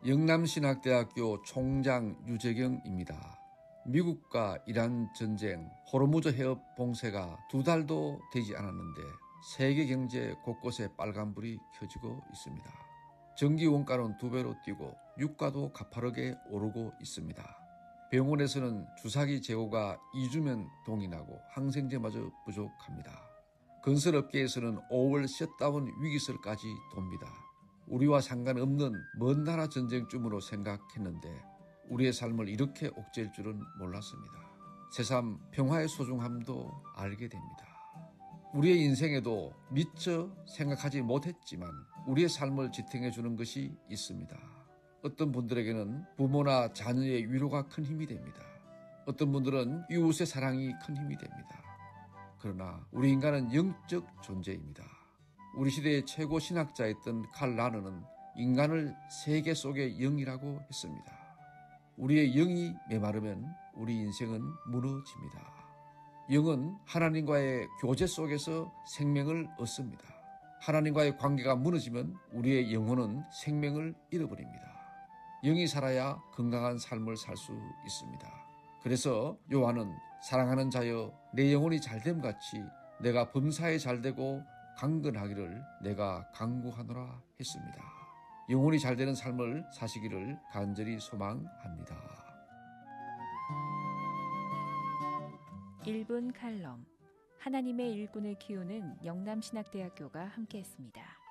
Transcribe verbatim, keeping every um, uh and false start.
영남신학대학교 총장 유재경입니다. 미국과 이란 전쟁, 호르무즈 해협 봉쇄가 두 달도 되지 않았는데 세계 경제 곳곳에 빨간불이 켜지고 있습니다. 전기 원가는 두 배로 뛰고 유가도 가파르게 오르고 있습니다. 병원에서는 주사기 재고가 이 주면 동이 나고 항생제마저 부족합니다. 건설업계에서는 오월 셧다운 위기설까지 돕니다. 우리와 상관없는 먼 나라 전쟁쯤으로 생각했는데 우리의 삶을 이렇게 옥죄일 줄은 몰랐습니다. 새삼 평화의 소중함도 알게 됩니다. 우리의 인생에도 미처 생각하지 못했지만 우리의 삶을 지탱해 주는 것이 있습니다. 어떤 분들에게는 부모나 자녀의 위로가 큰 힘이 됩니다. 어떤 분들은 이웃의 사랑이 큰 힘이 됩니다. 그러나 우리 인간은 영적 존재입니다. 우리 시대의 최고 신학자였던 칼 라너는 인간을 세계 속의 영이라고 했습니다. 우리의 영이 메마르면 우리 인생은 무너집니다. 영은 하나님과의 교제 속에서 생명을 얻습니다. 하나님과의 관계가 무너지면 우리의 영혼은 생명을 잃어버립니다. 영이 살아야 건강한 삶을 살 수 있습니다. 그래서 요한은 사랑하는 자여 내 영혼이 잘됨같이 내가 범사에 잘되고 강건하기를 내가 간구하노라 했습니다. 영혼이 잘되는 삶을 사시기를 간절히 소망합니다. 일 분 칼럼, 하나님의 일꾼을 키우는 영남신학대학교가 함께했습니다.